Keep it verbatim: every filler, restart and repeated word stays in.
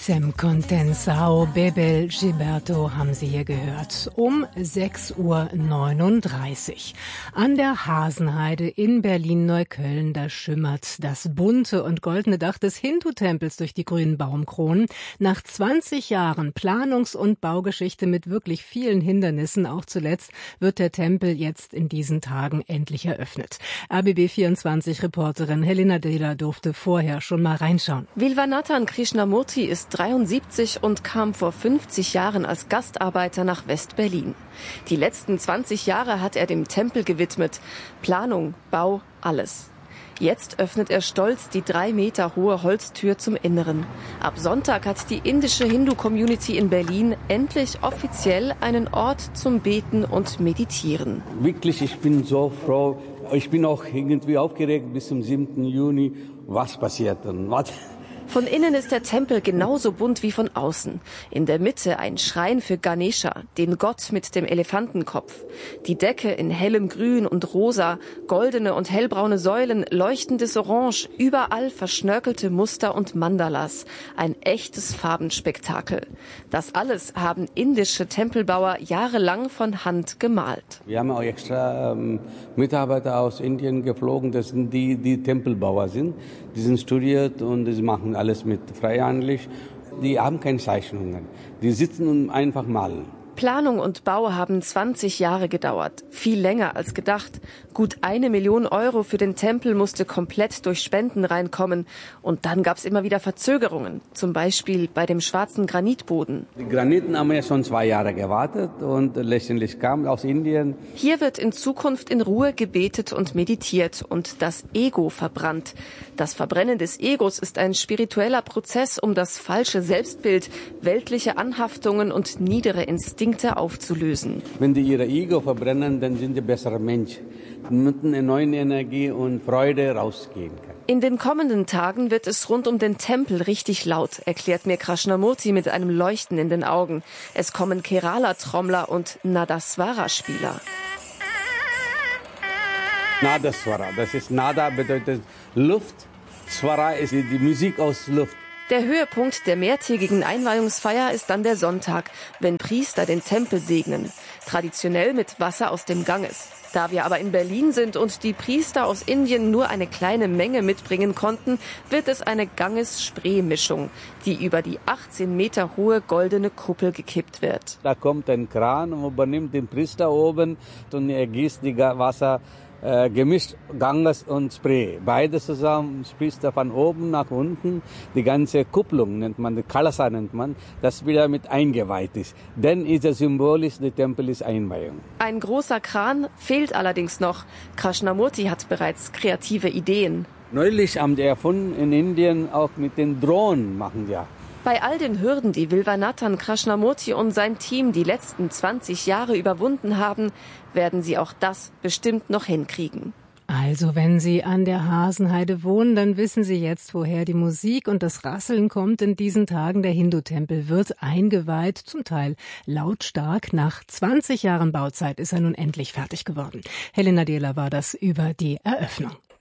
Semcontensao Bebel Gilberto haben Sie hier gehört. Um sechs Uhr neununddreißig. An der Hasenheide in Berlin-Neukölln, da schimmert das bunte und goldene Dach des Hindu-Tempels durch die grünen Baumkronen. Nach zwanzig Jahren Planungs- und Baugeschichte mit wirklich vielen Hindernissen, auch zuletzt, wird der Tempel jetzt in diesen Tagen endlich eröffnet. R B B vierundzwanzig-Reporterin Helena Dehler durfte vorher schon mal reinschauen. Vilvanathan Krishnamurti ist dreiundsiebzig und kam vor fünfzig Jahren als Gastarbeiter nach West-Berlin. Die letzten zwanzig Jahre hat er dem Tempel gewidmet. Planung, Bau, alles. Jetzt öffnet er stolz die drei Meter hohe Holztür zum Inneren. Ab Sonntag hat die indische Hindu-Community in Berlin endlich offiziell einen Ort zum Beten und Meditieren. Wirklich, ich bin so froh. Ich bin auch irgendwie aufgeregt bis zum siebten Juni. Was passiert dann? Was? Von innen ist der Tempel genauso bunt wie von außen. In der Mitte ein Schrein für Ganesha, den Gott mit dem Elefantenkopf. Die Decke in hellem Grün und Rosa, goldene und hellbraune Säulen, leuchtendes Orange, überall verschnörkelte Muster und Mandalas. Ein echtes Farbenspektakel. Das alles haben indische Tempelbauer jahrelang von Hand gemalt. Wir haben auch extra ähm, Mitarbeiter aus Indien geflogen, das sind die, die Tempelbauer sind. Die sind studiert und die machen alles mit freihandlich. Die haben keine Zeichnungen. Die sitzen und einfach malen. Planung und Bau haben zwanzig Jahre gedauert. Viel länger als gedacht. Gut eine Million Euro für den Tempel musste komplett durch Spenden reinkommen. Und dann gab es immer wieder Verzögerungen. Zum Beispiel bei dem schwarzen Granitboden. Die Graniten haben ja schon zwei Jahre gewartet und letztendlich kam aus Indien. Hier wird in Zukunft in Ruhe gebetet und meditiert und das Ego verbrannt. Das Verbrennen des Egos ist ein spiritueller Prozess, um das falsche Selbstbild, weltliche Anhaftungen und niedere Instinkte aufzulösen. Wenn die ihre Ego verbrennen, dann sind die bessere Menschen. Mit einer neuen Energie und Freude rausgehen können. In den kommenden Tagen wird es rund um den Tempel richtig laut, erklärt mir Krishnamurti mit einem Leuchten in den Augen. Es kommen Kerala-Trommler und Nadaswara-Spieler. Nadaswara, das ist Nada bedeutet Luft, Swara ist die Musik aus Luft. Der Höhepunkt der mehrtägigen Einweihungsfeier ist dann der Sonntag, wenn Priester den Tempel segnen. Traditionell mit Wasser aus dem Ganges. Da wir aber in Berlin sind und die Priester aus Indien nur eine kleine Menge mitbringen konnten, wird es eine Ganges-Spree-Mischung, die über die achtzehn Meter hohe goldene Kuppel gekippt wird. Da kommt ein Kran und übernimmt den Priester oben und er gießt die Wasser äh, gemischt, Ganges und Spray. Beides zusammen sprießt er von oben nach unten. Die ganze Kupplung nennt man, die Kalasa nennt man, das wieder mit eingeweiht ist. Dann ist es symbolisch, der Tempel ist Einweihung. Ein großer Kran fehlt allerdings noch. Krishnamurti hat bereits kreative Ideen. Neulich haben die erfunden in Indien auch mit den Drohnen machen ja. Bei all den Hürden, die Vilvanathan Krishnamurti und sein Team die letzten zwanzig Jahre überwunden haben, werden sie auch das bestimmt noch hinkriegen. Also wenn Sie an der Hasenheide wohnen, dann wissen Sie jetzt, woher die Musik und das Rasseln kommt in diesen Tagen. Der Hindu-Tempel wird eingeweiht, zum Teil lautstark. Nach zwanzig Jahren Bauzeit ist er nun endlich fertig geworden. Helena Dehler war das über die Eröffnung.